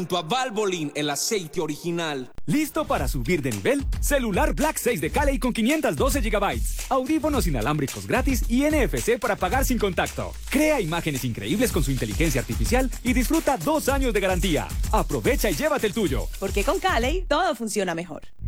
Junto a Valvoline, el aceite original. ¿Listo para subir de nivel? Celular Black 6 de Cali con 512 GB. Audífonos inalámbricos gratis y NFC para pagar sin contacto. Crea imágenes increíbles con su inteligencia artificial y disfruta 2 años de garantía. Aprovecha y llévate el tuyo. Porque con Cali todo funciona mejor.